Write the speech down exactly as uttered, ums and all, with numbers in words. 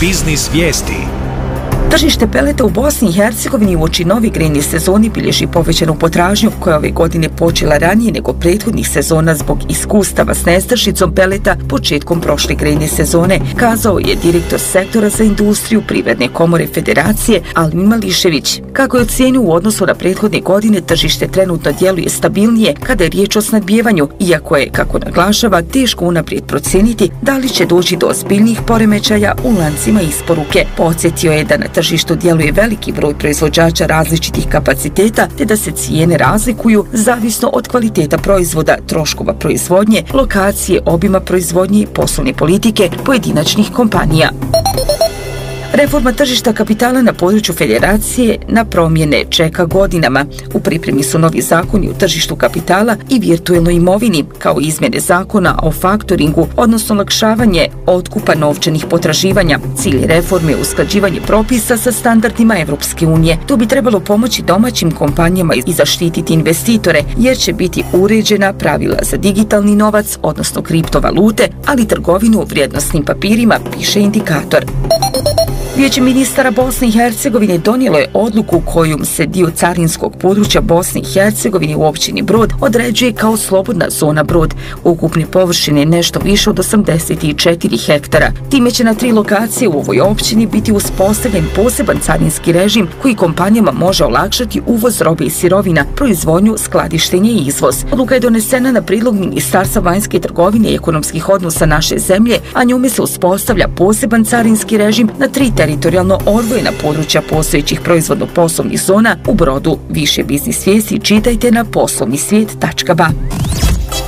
biznis vijesti. Tržište peleta u Bosni i Hercegovini uoči nove grejne sezoni bilježi povećanu potražnju koja je ove godine počela ranije nego prethodnih sezona zbog iskustava s nestašicom peleta početkom prošle grejne sezone, kazao je direktor sektora za industriju Privredne komore Federacije Almin Mališević. Kako je ocijenio u odnosu na prethodne godine, tržište trenutno djeluje stabilnije kada je riječ o snabdijevanju, iako je, kako naglašava, teško unaprijed procijeniti da li će doći do ozbiljnijih poremećaja u lancima isporuke. Podsjetio je da na tržištu djeluje veliki broj proizvođača različitih kapaciteta te da se cijene razlikuju zavisno od kvaliteta proizvoda, troškova proizvodnje, lokacije, obima proizvodnje i poslovne politike pojedinačnih kompanija. Reforma tržišta kapitala na području federacije na promjene čeka godinama. U pripremi su novi zakoni u tržištu kapitala i virtuelnoj imovini, kao izmjene zakona o faktoringu, odnosno olakšavanje otkupa novčanih potraživanja. Cilj reforme je usklađivanje propisa sa standardima Evropske unije. To bi trebalo pomoći domaćim kompanijama i zaštititi investitore, jer će biti uređena pravila za digitalni novac, odnosno kriptovalute, ali trgovinu vrijednosnim papirima, piše Indikator. Vijeće ministara Bosne i Hercegovine donijelo je odluku kojom se dio carinskog područja Bosne i Hercegovine u općini Brod određuje kao slobodna zona Brod. Ukupne površine nešto više od osamdeset četiri hektara. Time će na tri lokacije u ovoj općini biti uspostavljen poseban carinski režim koji kompanijama može olakšati uvoz robe i sirovina, proizvodnju, skladištenje i izvoz. Odluka je donesena na prijedlog Ministarstva vanjske trgovine i ekonomskih odnosa naše zemlje, a njome se uspostavlja poseban carinski režim na tri teritorijalno odvojena područja postojećih proizvodno-poslovnih zona u Brodu. Više biznis vijesti čitajte na poslovni svijet tačka ba.